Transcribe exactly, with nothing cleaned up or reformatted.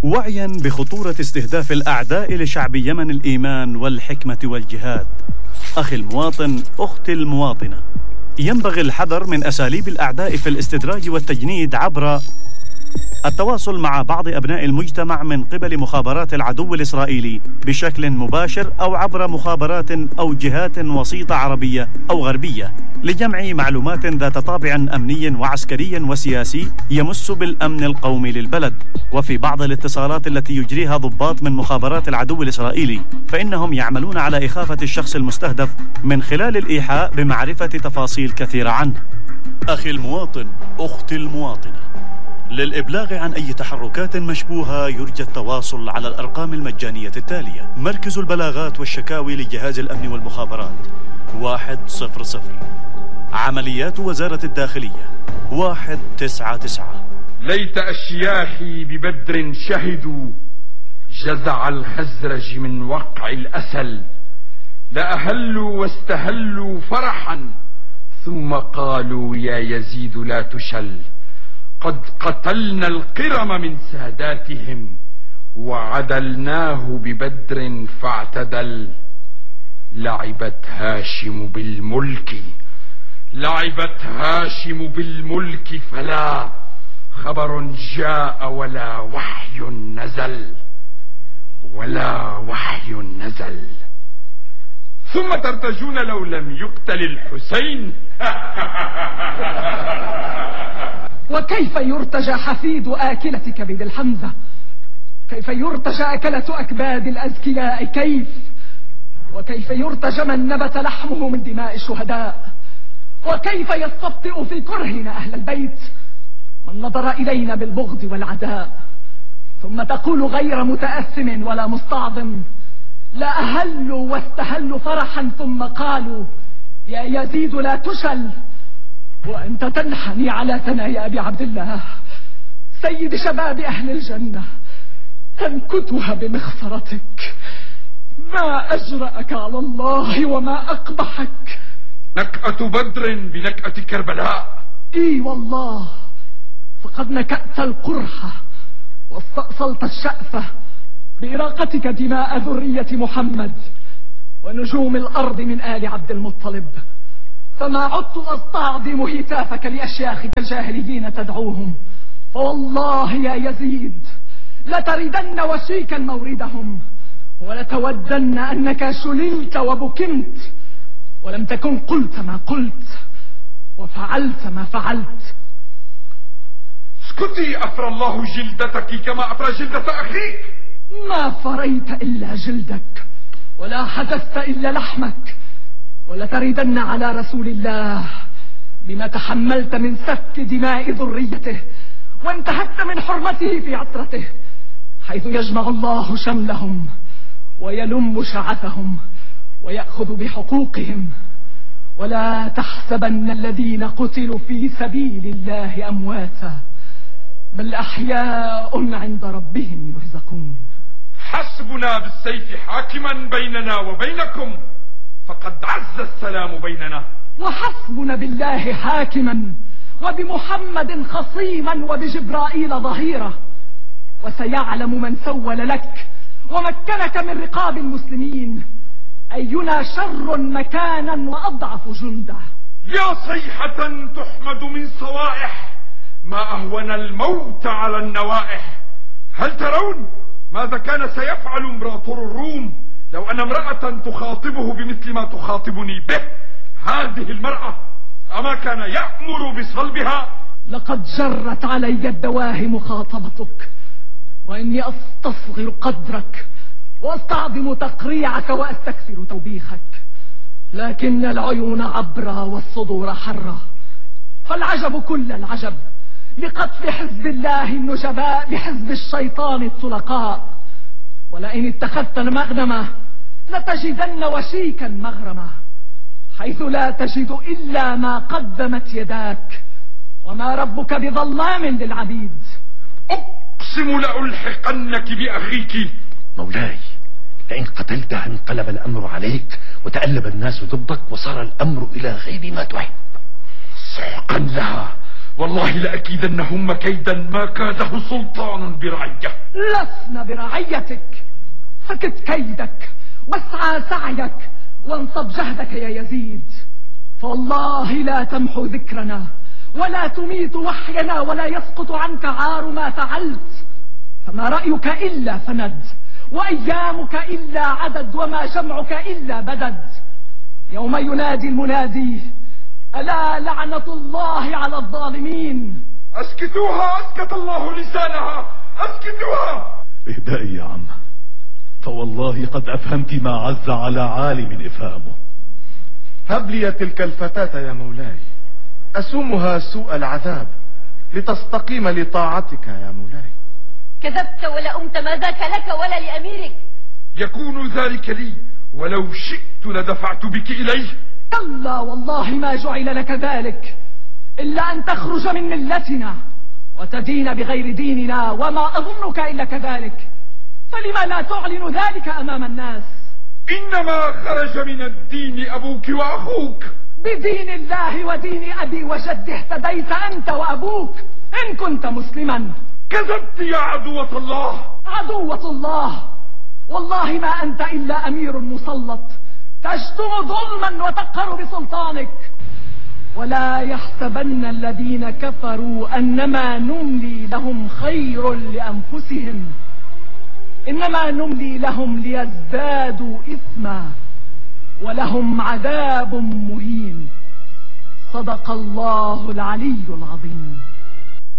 وعيا بخطورة استهداف الأعداء لشعب يمن الإيمان والحكمة والجهاد، أخي المواطن، أختي المواطنة، ينبغي الحذر من أساليب الأعداء في الاستدراج والتجنيد عبر التواصل مع بعض أبناء المجتمع من قبل مخابرات العدو الإسرائيلي بشكل مباشر أو عبر مخابرات أو جهات وسيطة عربية أو غربية لجمع معلومات ذات طابع أمني وعسكري وسياسي يمس بالأمن القومي للبلد. وفي بعض الاتصالات التي يجريها ضباط من مخابرات العدو الإسرائيلي فإنهم يعملون على إخافة الشخص المستهدف من خلال الإيحاء بمعرفة تفاصيل كثيرة عنه. أخي المواطن، أختي المواطنة، للإبلاغ عن أي تحركات مشبوهة يرجى التواصل على الأرقام المجانية التالية: مركز البلاغات والشكاوي لجهاز الأمن والمخابرات واحد صفر صفر، عمليات وزارة الداخلية واحد تسعة تسعة. ليت أشياخي ببدر شهدوا جزع الخزرج من وقع الأسل، لأهلوا واستهلوا فرحا ثم قالوا يا يزيد لا تشل. قد قتلنا القرم من ساداتهم وعدلناه ببدر فاعتدل. لعبت هاشم بالملك لعبت هاشم بالملك فلا خبر جاء ولا وحي نزل ولا وحي نزل. ثم ترتجون لو لم يقتل الحسين. وكيف يرتجى حفيد آكلة كبد الحمزة؟ كيف يرتجى أكلة أكباد الأزكياء؟ كيف وكيف يرتجى من نبت لحمه من دماء الشهداء؟ وكيف يستبطئ في كرهنا أهل البيت من نظر إلينا بالبغض والعداء؟ ثم تقول غير متأثم ولا مستعظم: لا أهلوا واستهلوا فرحا ثم قالوا يا يزيد لا تشل، وأنت تنحني على ثنايا أبي عبد الله سيد شباب أهل الجنة تنكتها بمخصرتك. ما أجرأك على الله وما أقبحك. نكأة بدر بنكأة كربلاء. إي والله، فقد نكأت القرحة واستأصلت الشأفة بإراقتك دماء ذرية محمد ونجوم الأرض من آل عبد المطلب، فما عدت أستعظم هتافك لأشياخك الجاهليين تدعوهم. فوالله يا يزيد لتردن وشيكا موردهم ولتودن أنك شللت وبكمت ولم تكن قلت ما قلت وفعلت ما فعلت. اسكتي أفرى الله جلدتك كما أفرى جلدة أخيك. ما فريت إلا جلدك ولا حدثت إلا لحمك، ولتردن على رسول الله بما تحملت من سفك دماء ذريته وانتهكت من حرمته في عطرته، حيث يجمع الله شملهم ويلم شعثهم ويأخذ بحقوقهم. ولا تحسبن الذين قتلوا في سبيل الله أمواتا، بل أحياء عند ربهم يرزقون. حسبنا بالسيف حاكما بيننا وبينكم فقد عز السلام بيننا. وحسبنا بالله حاكما وبمحمد خصيما وبجبرائيل ظهيرا، وسيعلم من سول لك ومكنك من رقاب المسلمين أينا شر مكانا وأضعف جندا. يا صيحة تحمد من صوائح، ما أهون الموت على النوائح. هل ترون ماذا كان سيفعل امبراطور الروم لو أن امرأة تخاطبه بمثل ما تخاطبني به؟ هذه المرأة أما كان يأمر بصلبها؟ لقد جرت علي الدواهي مخاطبتك، وإني أستصغر قدرك وأستعظم تقريعك وأستكثر توبيخك، لكن العيون عبرة والصدور حرة. فالعجب كل العجب لقتل حزب الله النجباء بحزب الشيطان الطلقاء. ولئن اتخذت المغنمة لتجدن وشيكا مغرما، حيث لا تجد إلا ما قدمت يداك، وما ربك بظلام للعبيد. أقسم لألحقنك بأخيك. مولاي، لئن قتلتها انقلب الأمر عليك وتألب الناس ضدك وصار الأمر إلى غير ما تحب. سحقا لها والله لأكيدنهم كيدا ما كاده سلطان برعية. لسنا برعيتك، فكد كيدك واسعى سعيك وانصب جهدك يا يزيد، فوالله لا تمحو ذكرنا ولا تميت وحينا ولا يسقط عنك عار ما فعلت، فما رأيك إلا فند وأيامك إلا عدد وما جمعك إلا بدد. يوم ينادي المنادي ألا لعنة الله على الظالمين. أسكتوها، أسكت الله لسانها، أسكتوها. اهدئي يا عم، فوالله قد أفهمت ما عز على عالم إفهامه. هب لي تلك الفتاة يا مولاي، أسومها سوء العذاب لتستقيم لطاعتك يا مولاي. كذبت ولا أمت، ما ذاك لك ولا لأميرك. يكون ذلك لي ولو شئت لدفعت بك إليه. كلا والله ما جعل لك ذلك إلا أن تخرج من ملتنا وتدين بغير ديننا، وما أظنك إلا كذلك، فلما لا تعلن ذلك أمام الناس؟ إنما خرج من الدين أبوك وأخوك. بدين الله ودين أبي وجدي اهتديت أنت وأبوك إن كنت مسلما. كذبت يا عدوة الله. عدوة الله؟ والله ما أنت إلا أمير مسلط تشتم ظلما وتقهر بسلطانك. ولا يحسبن الذين كفروا أنما نملي لهم خير لأنفسهم، إنما نملي لهم ليزدادوا إثما ولهم عذاب مهين. صدق الله العلي العظيم.